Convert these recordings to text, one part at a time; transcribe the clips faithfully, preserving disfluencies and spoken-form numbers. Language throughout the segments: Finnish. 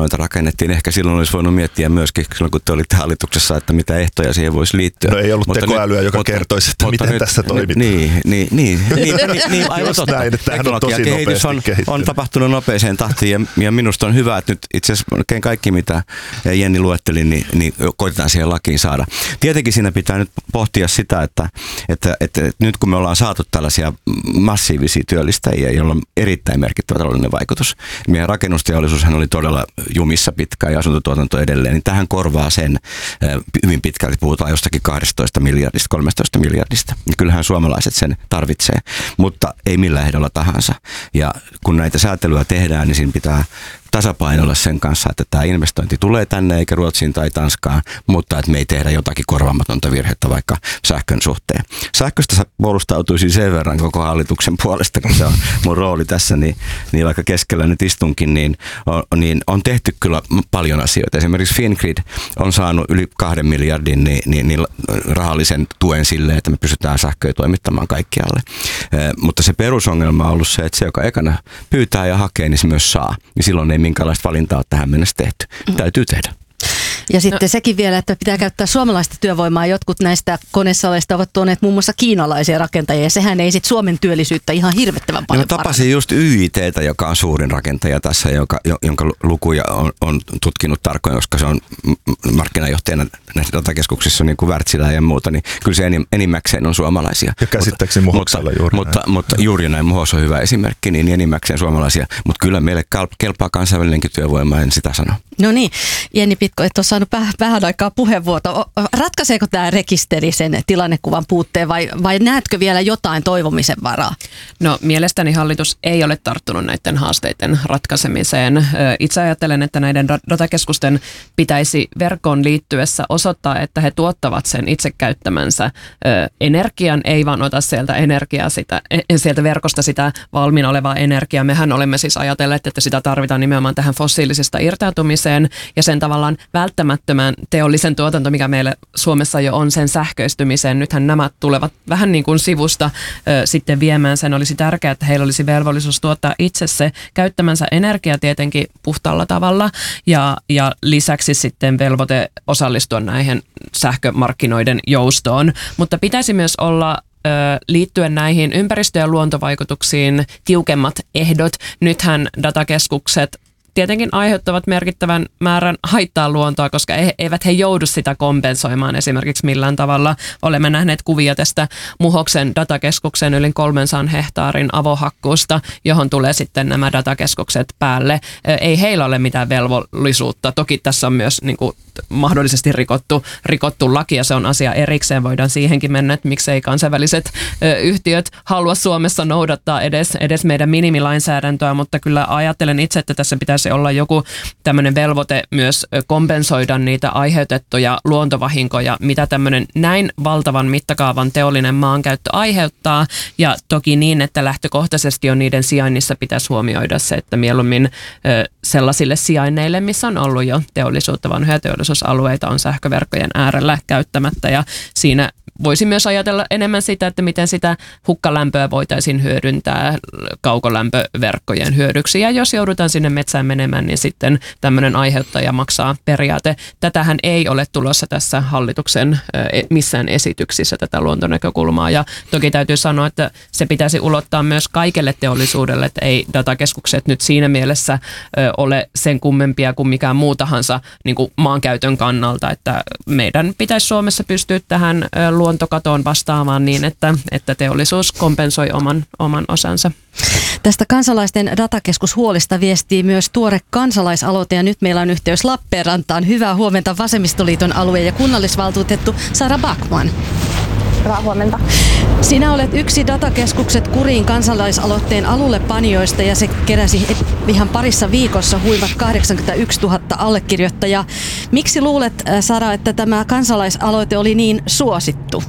voimaloita rakennettiin. Ehkä silloin olisi voinut miettiä myöskin, silloin kun te olitte hallituksessa, että mitä ehtoja siihen voisi liittyä. No ei ollut mutta tekoälyä, nyt, joka mutta, kertoisi, että mutta miten nyt, tässä toimitaan. Niin, niin, niin, niin, niin, niin aivan Just totta. näin, että tämähän on tosi Teknologiakehitys on, on tapahtunut nopeeseen tahtiin ja, ja minusta on hyvä, että nyt itse asiassa melkein kaikki, mitä Jenni luetteli, niin, niin koitetaan siihen lakiin saada. Tietenkin siinä pitää nyt pohtia sitä, että, että, että, että nyt kun me ollaan saatu tällaisia massiivisia työllistäjiä, joilla on erittäin merkittävä taloudellinen vaikutus. Meidän rakennusteollisuushan oli todella jumissa pitkään ja asuntotuotanto edelleen, niin tähän korvaa sen hyvin pitkälti, puhutaan jostakin kaksitoista miljardista, kolmetoista miljardista. Ja kyllähän suomalaiset sen tarvitsee, mutta ei millään ehdolla tahansa. Ja kun näitä säätelyä tehdään, niin siinä pitää tasapainoilla sen kanssa, että tämä investointi tulee tänne eikä Ruotsiin tai Tanskaan, mutta että me ei tehdä jotakin korvaamatonta virhettä vaikka sähkön suhteen. Sähköstä puolustautuisin sen verran koko hallituksen puolesta, kun se on mun rooli tässä, niin, niin vaikka keskellä nyt istunkin, niin on, niin on tehty kyllä paljon asioita. Esimerkiksi Fingrid on saanut yli kahden miljardin niin, niin, niin rahallisen tuen sille, että me pystytään sähköä toimittamaan kaikkialle. Eh, mutta se perusongelma on ollut se, että se, joka ekana pyytää ja hakee, niin se myös saa. Ja silloin ei minkälaista valintaa ole tähän mennessä tehty. Mm. Täytyy tehdä. Ja sitten no. sekin vielä, että pitää käyttää suomalaista työvoimaa. Jotkut näistä konesaleista ovat tuoneet muun muassa kiinalaisia rakentajia, ja sehän ei sitten Suomen työllisyyttä ihan hirvettävän paljon no, tapasin parane. Just Y I T:tä, joka on suurin rakentaja tässä, joka, jonka lukuja on, on tutkinut tarkoin, koska se on markkinajohtajana näissä datakeskuksissa niin kuin Wärtsilä ja muuta, niin kyllä se enimmäkseen on suomalaisia. Ja käsittääkseni Muhoksella juuri mutta, näin. Mutta juuri näin, Muhos on hyvä esimerkki, niin enimmäkseen suomalaisia, mutta kyllä meille kelpaa kansainvälinenkin työvoima, en sitä sano. No niin, Jenni Pitko, et ole saanut vähän aikaa puheenvuoto. Ratkaiseeko tämä rekisteri sen tilannekuvan puutteen vai, vai näetkö vielä jotain toivomisen varaa? No mielestäni hallitus ei ole tarttunut näiden haasteiden ratkaisemiseen. Itse ajattelen, että näiden datakeskusten pitäisi verkkoon liittyessä osoittaa, että he tuottavat sen itse käyttämänsä energian, ei vaan ota sieltä energiaa sitä, sieltä verkosta sitä valmiina olevaa energiaa. Mehän olemme siis ajatelleet, että sitä tarvitaan nimenomaan tähän fossiilisesta irtautumiseen ja sen tavallaan välttämättömän teollisen tuotanto, mikä meillä Suomessa jo on, sen sähköistymiseen. Nythän nämä tulevat vähän niin kuin sivusta ö, sitten viemään sen. Olisi tärkeää, että heillä olisi velvollisuus tuottaa itse se käyttämänsä energia tietenkin puhtaalla tavalla ja, ja lisäksi sitten velvoite osallistua näihin sähkömarkkinoiden joustoon. Mutta pitäisi myös olla liittyen näihin ympäristö- ja luontovaikutuksiin tiukemmat ehdot. Nythän datakeskukset tietenkin aiheuttavat merkittävän määrän haittaa luontoa, koska eivät he joudu sitä kompensoimaan esimerkiksi millään tavalla. Olemme nähneet kuvia tästä Muhoksen datakeskuksen yli kolmensadan hehtaarin avohakkuusta, johon tulee sitten nämä datakeskukset päälle. Ei heillä ole mitään velvollisuutta. Toki tässä on myös niin kuin, mahdollisesti rikottu, rikottu laki ja se on asia erikseen. Voidaan siihenkin mennä, että miksei kansainväliset ö, yhtiöt halua Suomessa noudattaa edes, edes meidän minimilainsäädäntöä, mutta kyllä ajattelen itse, että tässä pitäisi olla joku tämmöinen velvoite myös kompensoida niitä aiheutettuja luontovahinkoja, mitä tämmöinen näin valtavan mittakaavan teollinen maankäyttö aiheuttaa ja toki niin, että lähtökohtaisesti on niiden sijainnissa pitäisi huomioida se, että mieluummin ö, sellaisille sijainneille, missä on ollut jo teollisuutta, vanhoja teollisuusalueita on sähköverkkojen äärellä käyttämättä ja siinä voisi myös ajatella enemmän sitä, että miten sitä hukkalämpöä voitaisiin hyödyntää kaukolämpöverkkojen hyödyksi. Ja jos joudutaan sinne metsään menemään, niin sitten tämmöinen aiheuttaja maksaa periaate. Tätähän ei ole tulossa tässä hallituksen missään esityksissä tätä luontonäkökulmaa. Ja toki täytyy sanoa, että se pitäisi ulottaa myös kaikelle teollisuudelle, että ei datakeskukset nyt siinä mielessä ole sen kummempia kuin mikään muu tahansa niin kuin maankäytön kannalta. Että meidän pitäisi Suomessa pystyä tähän luontokatoon vastaamaan niin, että, että teollisuus kompensoi oman, oman osansa. Tästä kansalaisten datakeskushuolista viestii myös tuore kansalaisaloite ja nyt meillä on yhteys Lappeenrantaan. Hyvää huomenta Vasemmistoliiton alue- ja kunnallisvaltuutettu Sara Backman. Hyvää huomenta. Sinä olet yksi datakeskukset kuriin kansalaisaloitteen alullepanijoista ja se keräsi ihan parissa viikossa huimat kahdeksankymmentäyksituhatta allekirjoittajaa. Miksi luulet, Sara, että tämä kansalaisaloite oli niin suosittu?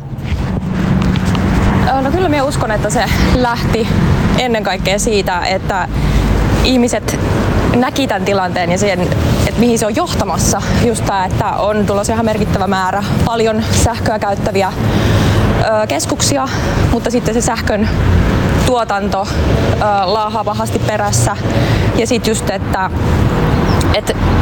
No kyllä minä uskon, että se lähti ennen kaikkea siitä, että ihmiset näki tämän tilanteen ja sen, että mihin se on johtamassa. Just tämä, että on tulossa ihan merkittävä määrä paljon sähköä käyttäviä ö, keskuksia, mutta sitten se sähkön tuotanto ö, laahaa pahasti perässä. Ja sitten just, että, että